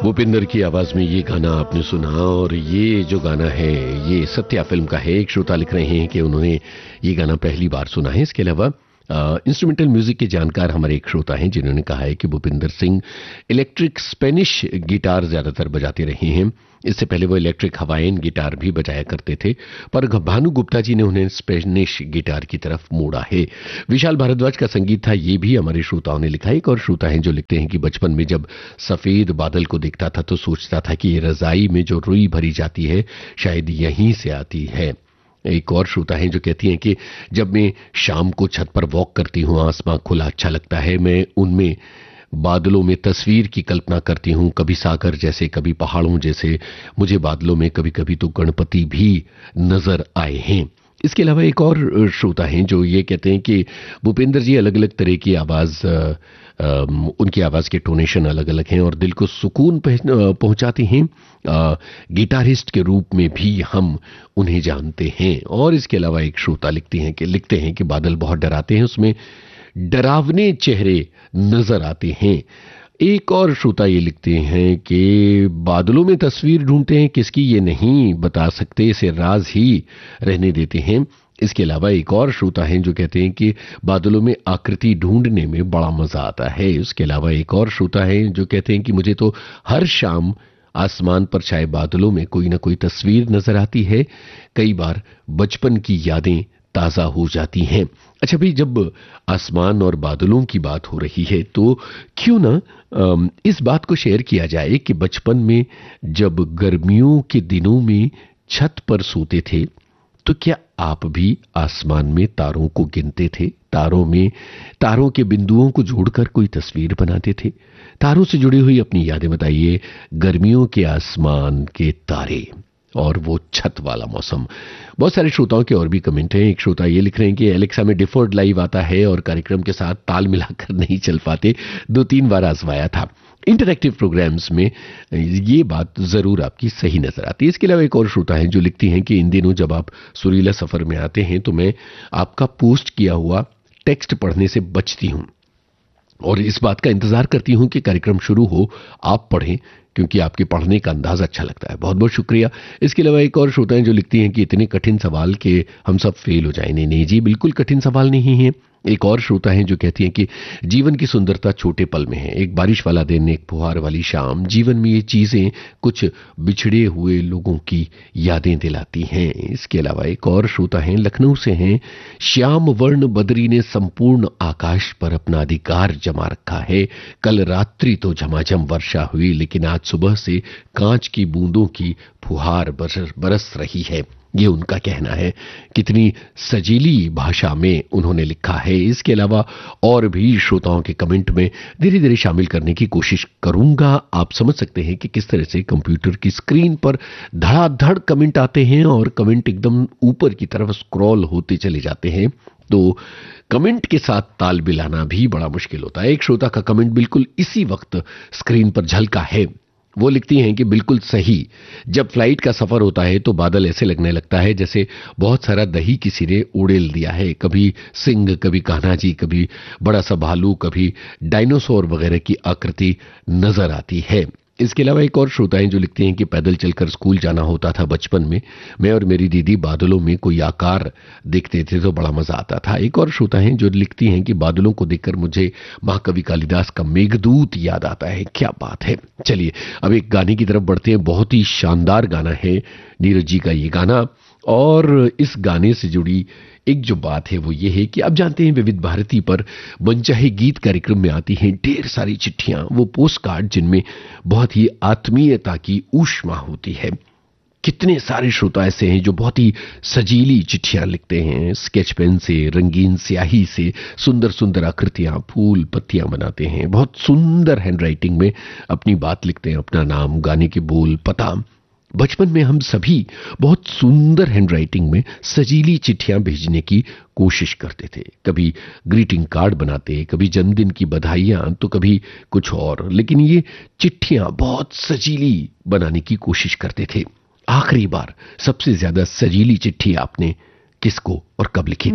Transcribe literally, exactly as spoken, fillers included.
भूपिंदर की आवाज में ये गाना आपने सुना, और ये जो गाना है ये सत्या फिल्म का है। एक श्रोता लिख रहे हैं कि उन्होंने ये गाना पहली बार सुना है। इसके अलावा इंस्ट्रूमेंटल म्यूजिक के जानकार हमारे एक श्रोता हैं जिन्होंने कहा है कि Bhupinder Singh electric Spanish guitar ज्यादातर बजाते रहे हैं। इससे पहले वो इलेक्ट्रिक हवाइन गिटार भी बजाया करते थे, पर भानु गुप्ता जी ने उन्हें स्पेनिश गिटार की तरफ मोड़ा है। विशाल भारद्वाज का संगीत था, ये भी हमारे श्रोताओं ने लिखा है। एक और श्रोता हैं जो लिखते हैं कि बचपन में जब सफेद बादल को देखता था तो सोचता था कि ये रजाई में जो रुई भरी जाती है शायद यहीं से आती है। एक और श्रोता हैं जो कहती हैं कि जब मैं शाम को छत पर वॉक करती हूँ, आसमां खुला अच्छा लगता है, मैं उनमें बादलों में तस्वीर की कल्पना करती हूँ, कभी सागर जैसे, कभी पहाड़ों जैसे। मुझे बादलों में कभी कभी तो गणपति भी नजर आए हैं। इसके अलावा एक और श्रोता हैं जो ये कहते हैं कि भूपेंद्र जी अलग अलग तरह की आवाज, उनकी आवाज के टोनेशन अलग अलग हैं और दिल को सुकून पहुंचाती हैं। गिटारिस्ट के रूप में भी हम उन्हें जानते हैं। और इसके अलावा एक श्रोता लिखती हैं कि लिखते हैं कि बादल बहुत डराते हैं, उसमें डरावने चेहरे नजर आते हैं। एक और श्रोता ये लिखते हैं कि बादलों में तस्वीर ढूंढते हैं, किसकी ये नहीं बता सकते, इसे राज ही रहने देते हैं। इसके अलावा एक और श्रोता हैं जो कहते हैं कि बादलों में आकृति ढूंढने में बड़ा मजा आता है। इसके अलावा एक और श्रोता हैं जो कहते हैं कि मुझे तो हर शाम आसमान पर छाए बादलों में कोई ना कोई तस्वीर नजर आती है, कई बार बचपन की यादें ताजा हो जाती हैं। अच्छा भाई, जब आसमान और बादलों की बात हो रही है तो क्यों ना इस बात को शेयर किया जाए कि बचपन में जब गर्मियों के दिनों में छत पर सोते थे तो क्या आप भी आसमान में तारों को गिनते थे? तारों में तारों के बिंदुओं को जोड़कर कोई तस्वीर बनाते थे? तारों से जुड़ी हुई अपनी यादें बताइए। गर्मियों के आसमान के तारे और वो छत वाला मौसम। बहुत सारे श्रोताओं के और भी कमेंट हैं। एक श्रोता ये लिख रहे हैं कि एलेक्सा में डिफर्ड लाइव आता है और कार्यक्रम के साथ ताल मिलाकर नहीं चल पाते, दो तीन बार आजमाया था। इंटरैक्टिव प्रोग्राम्स में ये बात जरूर आपकी सही नजर आती है। इसके अलावा एक और श्रोता है जो लिखती हैं कि इन दिनों जब आप सुरीला सफर में आते हैं तो मैं आपका पोस्ट किया हुआ टेक्स्ट पढ़ने से बचती हूं और इस बात का इंतजार करती हूं कि कार्यक्रम शुरू हो, आप पढ़ें, क्योंकि आपके पढ़ने का अंदाज अच्छा लगता है। बहुत बहुत शुक्रिया। इसके अलावा एक और श्रोता हैं जो लिखती हैं कि इतने कठिन सवाल के हम सब फेल हो जाएंगे। नहीं जी, बिल्कुल कठिन सवाल नहीं है। एक और श्रोता हैं जो कहती हैं कि जीवन की सुंदरता छोटे पल में है, एक बारिश वाला दिन, एक फुहार वाली शाम, जीवन में ये चीजें कुछ बिछड़े हुए लोगों की यादें दिलाती हैं। इसके अलावा एक और श्रोता हैं, लखनऊ से हैं, श्याम वर्ण बदरी ने संपूर्ण आकाश पर अपना अधिकार जमा रखा है। कल रात्रि तो झमाझम वर्षा हुई, लेकिन आज सुबह से कांच की बूंदों की फुहार बरस, बरस रही है। ये उनका कहना है। कितनी सजीली भाषा में उन्होंने लिखा है। इसके अलावा और भी श्रोताओं के कमेंट में धीरे धीरे शामिल करने की कोशिश करूंगा। आप समझ सकते हैं कि किस तरह से कंप्यूटर की स्क्रीन पर धड़ाधड़ कमेंट आते हैं और कमेंट एकदम ऊपर की तरफ स्क्रॉल होते चले जाते हैं, तो कमेंट के साथ ताल मिलाना भी बड़ा मुश्किल होता है। एक श्रोता का कमेंट बिल्कुल इसी वक्त स्क्रीन पर झलका है। वो लिखती हैं कि बिल्कुल सही, जब फ्लाइट का सफर होता है तो बादल ऐसे लगने लगता है जैसे बहुत सारा दही किसी ने उड़ेल दिया है। कभी सिंह, कभी कान्हा जी, कभी बड़ा सा भालू, कभी डायनासोर वगैरह की आकृति नजर आती है। इसके अलावा एक और श्रोता हैं जो लिखते हैं कि पैदल चलकर स्कूल जाना होता था बचपन में, मैं और मेरी दीदी बादलों में कोई आकार देखते थे तो बड़ा मजा आता था। एक और श्रोता हैं जो लिखती हैं कि बादलों को देखकर मुझे महाकवि कालिदास का मेघदूत याद आता है। क्या बात है। चलिए अब एक गाने की तरफ बढ़ते हैं। बहुत ही शानदार गाना है नीरज जी का ये गाना, और इस गाने से जुड़ी एक जो बात है वो ये है कि आप जानते हैं विविध भारती पर मनचाहे गीत कार्यक्रम में आती हैं ढेर सारी चिट्ठियां, वो पोस्ट कार्ड जिनमें बहुत ही आत्मीयता की ऊष्मा होती है। कितने सारे श्रोता ऐसे हैं जो बहुत ही सजीली चिट्ठियां लिखते हैं, स्केच पेन से, रंगीन स्याही से सुंदर सुंदर आकृतियां, फूल पत्तियां बनाते हैं, बहुत सुंदर हैंडराइटिंग में अपनी बात लिखते हैं, अपना नाम, गाने के बोल, पता। बचपन में हम सभी बहुत सुंदर हैंडराइटिंग में सजीली चिट्ठियां भेजने की कोशिश करते थे। कभी ग्रीटिंग कार्ड बनाते, कभी जन्मदिन की बधाइयां, तो कभी कुछ और, लेकिन ये चिट्ठियां बहुत सजीली बनाने की कोशिश करते थे। आखिरी बार सबसे ज्यादा सजीली चिट्ठी आपने किसको और कब लिखी?